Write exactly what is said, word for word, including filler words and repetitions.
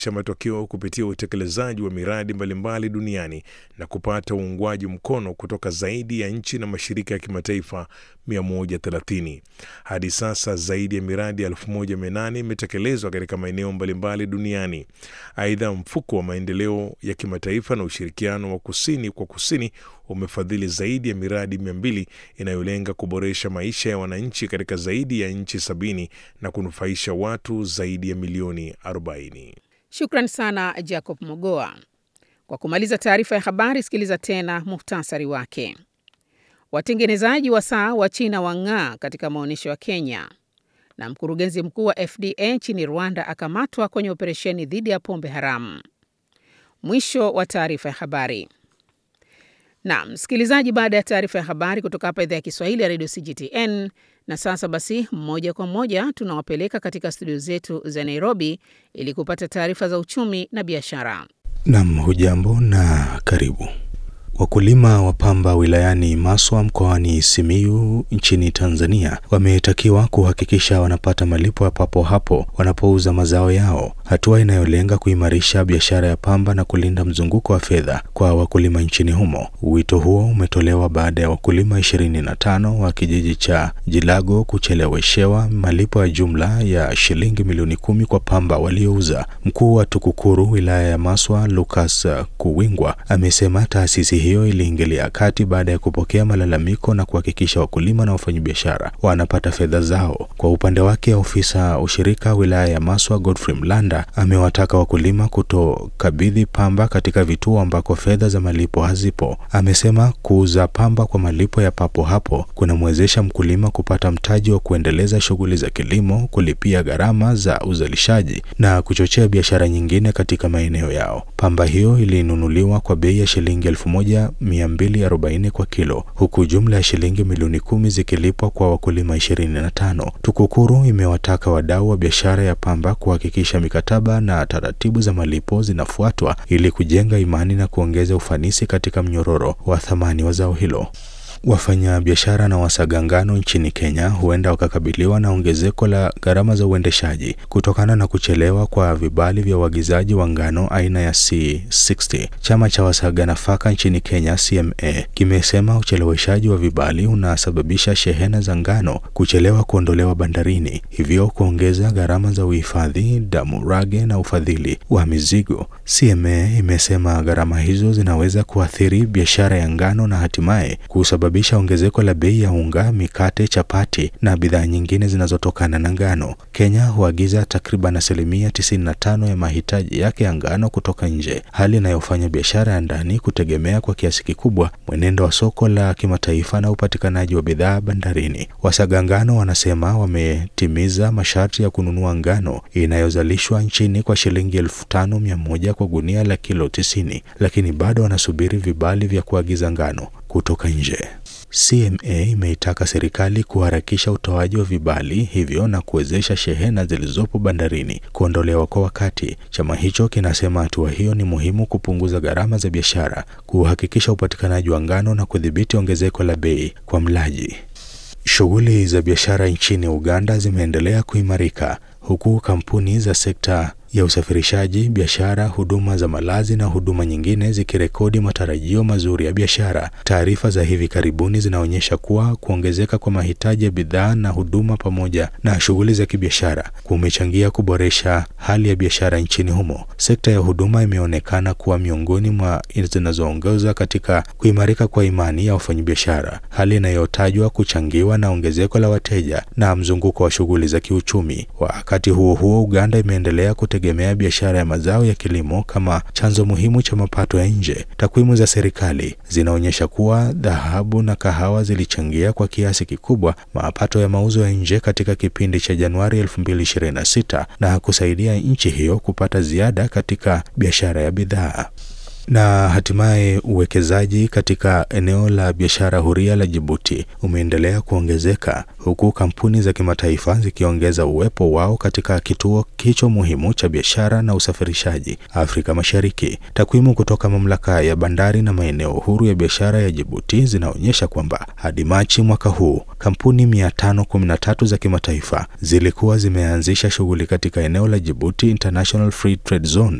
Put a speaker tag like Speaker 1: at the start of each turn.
Speaker 1: cha matokeo kupitia utekelezaji wa miradi mbalimbali duniani na kupata uungwaji mkono kutoka zaidi ya nchi na mashirika ya kimataifa mia moja thelathini. Hadi sasa zaidi ya miradi elfu moja mia nane imetekelezwa katika maeneo mbalimbali duniani. Aidha, mfuko wa maendeleo ya kimataifa na ushirikiano wa kusini kwa kusini umefadhili zaidi ya miradi mia mbili inayolenga kuboresha maisha ya wananchi katika zaidi ya nchi sabini na kunufaisha watu zaidi ya milioni arobaini.
Speaker 2: Shukran sana Jacob Mogoa. Kwa kumaliza taarifa ya habari, sikiliza tena muhtasari wake. Watengenezaji wa saa wa China wang'aa katika maonyesho ya Kenya, na mkurugenzi mkuu wa F D A nchini Rwanda akamatwa kwenye operesheni dhidi ya pombe haramu. Mwisho wa taarifa ya habari. Na msikilizaji, baada ya taarifa ya habari kutoka hapa idhaa ya Kiswahili ya Radio C G T N, na sasa basi moja kwa moja tunawapeleka katika studio zetu za Nairobi ili kupata taarifa za uchumi na biashara.
Speaker 3: Naam, hujambo na karibu. Wakulima wa pamba wilayani Maswa mkoani Simiyu nchini Tanzania wametakiwa kuhakikisha wanapata malipo ya papo hapo wanapouza mazao yao, hatua inayolenga kuimarisha biashara ya pamba na kulinda mzunguko wa fedha kwa wakulima nchini humo. Wito huo umetolewa baada ya wakulima ishirini na tano wa kijiji cha Jilago kucheleweshewa malipo ya jumla ya shilingi milioni kumi kwa pamba waliouza. Mkuu wa TAKUKURU wilaya ya Maswa Lucas Kuwingwa amesema taasisi hiyo iliingilia kati baada ya kupokea malalamiko na kuhakikisha wakulima na wafanyabiashara wanapata fedha zao. Kwa upande wake, ofisa ushirika wilaya ya Maswa Godfrey Mlanda amewataka wakulima kutokabidhi pamba katika vituo ambako fedha za malipo hazipo. Amesema kuuza pamba kwa malipo ya papo hapo kunamwezesha mkulima kupata mtaji wa kuendeleza shughuli za kilimo, kulipia gharama za uzalishaji na kuchochea biashara nyingine katika maeneo yao. Pamba hiyo ilinunuliwa kwa bei ya shilingi elfu moja mia mbili arobaini kwa kilo, huku jumla ya shilingi milioni kumi zikilipwa kwa wakulima ishirini na tano. TAKUKURU imewataka wadau wa biashara ya pamba kuhakikisha mikataba na taratibu za malipo zinafuatwa ili kujenga imani na kuongeza ufanisi katika mnyororo wa thamani wa zao hilo. Wafanya biashara na wasaga ngano nchini Kenya huenda wakakabiliwa na ongezeko la gharama za uendeshaji kutokana na kuchelewa kwa vibali vya uagizaji wa ngano aina ya C sitini. Chama cha wasaga nafaka nchini Kenya C M A kimesema ucheleweshaji wa vibali unasababisha shehena za ngano kuchelewa kuondolewa bandarini, hivyo kuongeza gharama za uhifadhi, damurage na ufadhili wa mizigo. C M A imesema gharama hizo zinaweza kuathiri biashara ya ngano na hatimaye kusababisha bisha ongezeko la bei ya unga, mikate, chapati na bidhaa nyingine zinazotokana na ngano. Kenya huagiza takriban asilimia tisini na tano ya mahitaji yake ya ngano kutoka nje, hali inayofanya biashara ya ndani kutegemea kwa kiasi kikubwa mwenendo wa soko la kimataifa na upatikanaji wa bidhaa bandarini. Wasaga ngano wanasema wametimiza masharti ya kununua ngano inayozalishwa nchini kwa shilingi elfu tano mia moja kwa gunia la kilo tisini, lakini bado wanasubiri vibali vya kuagiza ngano kutoka nje. C M A imeitaka serikali kuharakisha utoaji wa vibali hivyo na kuwezesha shehena zilizopo bandarini kuondolewa kwa wakati. Chama hicho kinasema hatua hiyo ni muhimu kupunguza gharama za biashara, kuhakikisha upatikanaji wa ngano na kudhibiti ongezeko la bei kwa mlaji. Shughuli za biashara nchini Uganda zimeendelea kuimarika huku kampuni za sekta ya usafirishaji, biashara, huduma za malazi na huduma nyingine zikirekodi matarajio mazuri ya biashara. Taarifa za hivi karibuni zinaonyesha kuwa kuongezeka kwa mahitaji ya bidhaa na huduma pamoja na shughuli za kibiashara kumechangia kuboresha hali ya biashara nchini humo. Sekta ya huduma imeonekana kuwa miongoni mwa zinazoongoza katika kuimarika kwa imani ya wafanyabiashara, hali inayotajwa kuchangiwa na ongezeko la wateja na mzunguko wa shughuli za kiuchumi. Wakati huo huo, Uganda imeendelea kutegemea biashara ya mazao ya kilimo kama chanzo muhimu cha mapato ya nje. Takwimu za serikali zinaonyesha kuwa dhahabu na kahawa zilichangia kwa kiasi kikubwa mapato ya mauzo ya nje katika kipindi cha Januari elfu mbili ishirini na sita na kusaidia nchi hiyo kupata ziada katika biashara ya bidhaa. Na hatimaye uwekezaji katika eneo la biashara huria la Djibouti umeendelea kuongezeka huku kampuni za kimataifa zikiongeza uwepo wao katika kituo kicho muhimu cha biashara na usafirishaji Afrika Mashariki. Takwimu kutoka mamlaka ya bandari na maeneo huru ya biashara ya Djibouti zinaonyesha kwamba hadi Machi mwaka huu kampuni mia tano kumi na tatu za kimataifa zilikuwa zimeanzisha shughuli katika eneo la Djibouti International Free Trade Zone